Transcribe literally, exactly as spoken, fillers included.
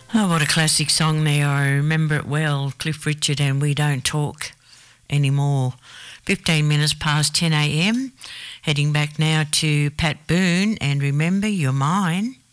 Oh, what a classic song there. I remember it well. Cliff Richard and We Don't Talk Anymore. fifteen minutes past ten a m. Heading back now to Pat Boone and Remember You're Mine.